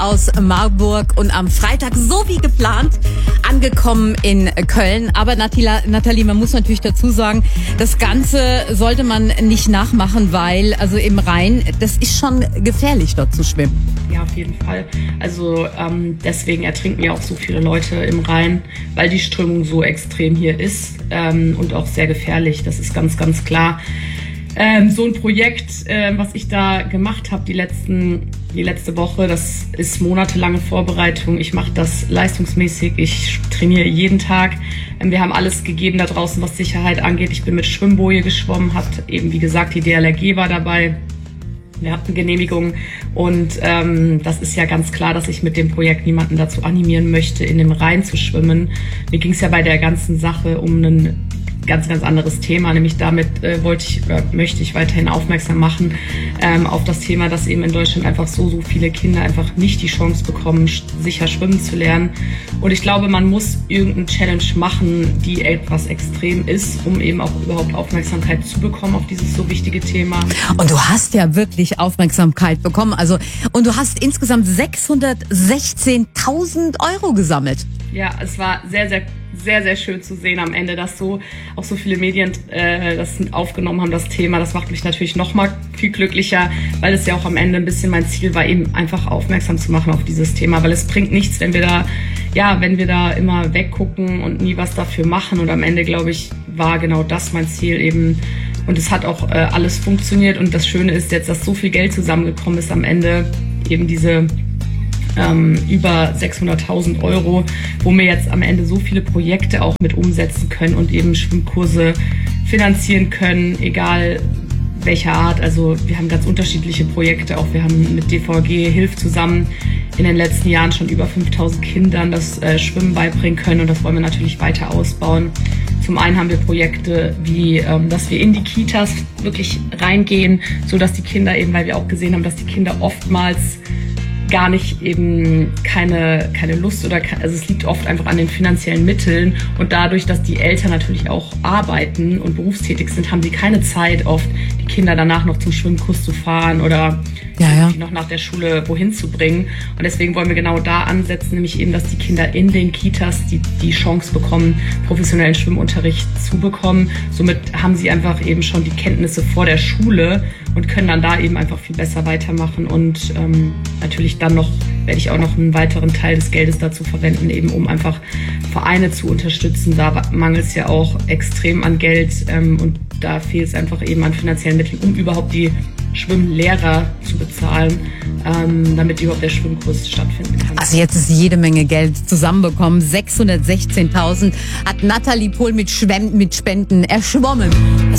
aus Marburg und am Freitag, so wie geplant, angekommen in Köln. Aber Nathalie, man muss natürlich dazu sagen, das Ganze sollte man nicht nachmachen, weil also im Rhein, das ist schon gefährlich, dort zu schwimmen. Ja, auf jeden Fall. Also deswegen ertrinken ja auch so viele Leute im Rhein, weil die Strömung so extrem hier ist und auch sehr gefährlich. Das ist ganz, ganz klar. So ein Projekt, was ich da gemacht habe die letzte Woche, das ist monatelange Vorbereitung. Ich mache das leistungsmäßig, ich trainiere jeden Tag. Wir haben alles gegeben da draußen, was Sicherheit angeht. Ich bin mit Schwimmboje geschwommen, hat eben, wie gesagt, die DLRG war dabei. Wir hatten Genehmigung und das ist ja ganz klar, dass ich mit dem Projekt niemanden dazu animieren möchte, in dem Rhein zu schwimmen. Mir ging es ja bei der ganzen Sache um ein ganz, ganz anderes Thema, nämlich damit möchte ich weiterhin aufmerksam machen auf das Thema, dass eben in Deutschland einfach so viele Kinder einfach nicht die Chance bekommen, sicher schwimmen zu lernen. Und ich glaube, man muss irgendeine Challenge machen, die etwas extrem ist, um eben auch überhaupt Aufmerksamkeit zu bekommen auf dieses so wichtige Thema. Und du hast ja wirklich Aufmerksamkeit bekommen. Und du hast insgesamt 616.000 € gesammelt. Ja, es war sehr, sehr, sehr, sehr schön zu sehen am Ende, dass auch so viele Medien das aufgenommen haben, das Thema. Das macht mich natürlich noch mal viel glücklicher, weil es ja auch am Ende ein bisschen mein Ziel war, eben einfach aufmerksam zu machen auf dieses Thema, weil es bringt nichts, wenn wir da immer weggucken und nie was dafür machen. Und am Ende, glaube ich, war genau das mein Ziel eben. Und es hat auch alles funktioniert. Und das Schöne ist jetzt, dass so viel Geld zusammengekommen ist am Ende, eben diese über 600.000 €, wo wir jetzt am Ende so viele Projekte auch mit umsetzen können und eben Schwimmkurse finanzieren können, egal welcher Art. Also wir haben ganz unterschiedliche Projekte auch. Wir haben mit DVG Hilf zusammen in den letzten Jahren schon über 5.000 Kindern das Schwimmen beibringen können und das wollen wir natürlich weiter ausbauen. Zum einen haben wir Projekte wie, dass wir in die Kitas wirklich reingehen, so dass die Kinder eben, weil wir auch gesehen haben, dass die Kinder oftmals gar nicht eben keine Lust also es liegt oft einfach an den finanziellen Mitteln und dadurch, dass die Eltern natürlich auch arbeiten und berufstätig sind, haben sie keine Zeit oft, die Kinder danach noch zum Schwimmkurs zu fahren oder noch nach der Schule wohin zu bringen. Und deswegen wollen wir genau da ansetzen, nämlich eben, dass die Kinder in den Kitas die Chance bekommen, professionellen Schwimmunterricht zu bekommen. Somit haben sie einfach eben schon die Kenntnisse vor der Schule und können dann da eben einfach viel besser weitermachen. Und natürlich dann werde ich auch noch einen weiteren Teil des Geldes dazu verwenden, eben um einfach Vereine zu unterstützen. Da mangelt es ja auch extrem an Geld und da fehlt es einfach eben an finanziellen Mitteln, um überhaupt die Schwimmlehrer zu bezahlen, damit überhaupt der Schwimmkurs stattfinden kann. Also jetzt ist jede Menge Geld zusammenbekommen. 616.000 hat Nathalie Pohl mit Spenden erschwommen.